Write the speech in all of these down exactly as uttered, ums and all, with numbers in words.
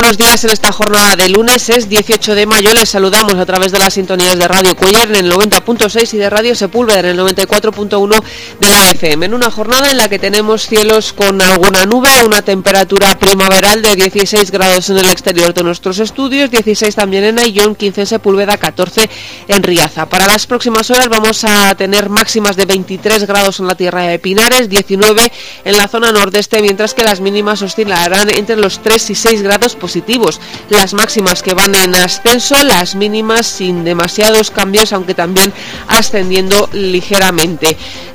buenos días en esta jornada de lunes, es dieciocho de mayo. Les saludamos a través de las sintonías de Radio Cuéllar en el noventa punto seis y de Radio Sepúlveda en el noventa y cuatro punto uno de la F M. En una jornada en la que tenemos cielos con alguna nube, una temperatura primaveral de dieciséis grados en el exterior de nuestros estudios, dieciséis también en Ayllón, quince en Sepúlveda, catorce en Riaza. Para las próximas horas vamos a tener máximas de veintitrés grados en la Tierra de Pinares, diecinueve en la zona nordeste, mientras que las mínimas oscilarán entre los tres y seis grados positivos. Las máximas que van en ascenso, las mínimas sin demasiados cambios, aunque también ascendiendo ligeramente.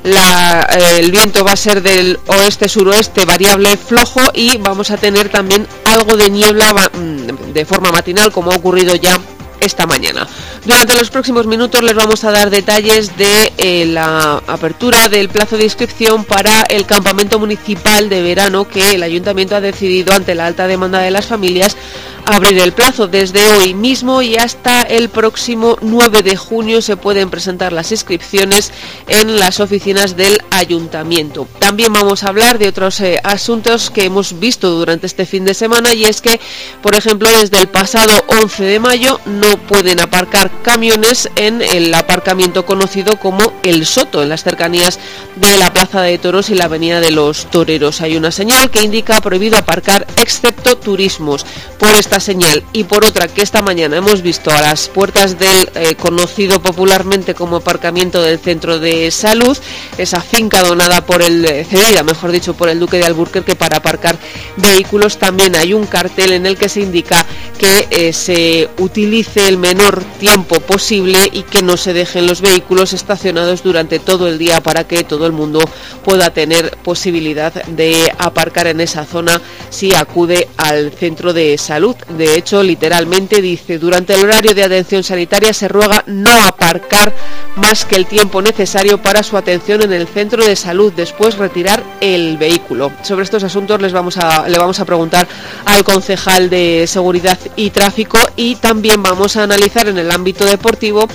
La, eh, el viento va a ser del oeste-suroeste variable flojo y vamos a tener también algo de niebla de forma matinal, como ha ocurrido ya esta mañana. Durante los próximos minutos les vamos a dar detalles de eh, la apertura del plazo de inscripción para el campamento municipal de verano que el Ayuntamiento ha decidido, ante la alta demanda de las familias, abrir el plazo. Desde hoy mismo y hasta el próximo nueve de junio se pueden presentar las inscripciones en las oficinas del Ayuntamiento. También vamos a hablar de otros eh, asuntos que hemos visto durante este fin de semana, y es que, por ejemplo, desde el pasado once de mayo no pueden aparcar camiones en el aparcamiento conocido como El Soto, en las cercanías de la Plaza de Toros y la Avenida de los Toreros. Hay una señal que indica prohibido aparcar excepto turismos. Por esta señal y por otra que esta mañana hemos visto a las puertas del eh, conocido popularmente como aparcamiento del Centro de Salud, esa finca donada por el, eh, cedida mejor dicho por el Duque de Alburquerque para aparcar vehículos, también hay un cartel en el que se indica que eh, se utilice el menor tiempo posible y que no se dejen los vehículos estacionados durante todo el día para que todo el mundo pueda tener posibilidad de aparcar en esa zona si acude al Centro de Salud. De hecho, literalmente dice: durante el horario de atención sanitaria se ruega no aparcar más que el tiempo necesario para su atención en el centro de salud, después retirar el vehículo. Sobre estos asuntos les vamos a, le vamos a preguntar al concejal de Seguridad y Tráfico, y también vamos a analizar en el ámbito deportivo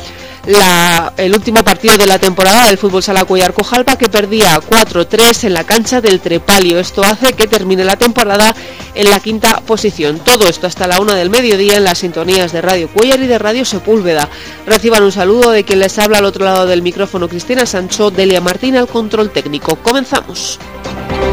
La, el último partido de la temporada del Fútbol Sala Cuéllar Cojalpa, que perdía cuatro tres en la cancha del Trepalio. Esto hace que termine la temporada en la quinta posición. Todo esto hasta la una del mediodía en las sintonías de Radio Cuéllar y de Radio Sepúlveda. Reciban un saludo de quien les habla al otro lado del micrófono, Cristina Sancho, Delia Martín al control técnico. Comenzamos.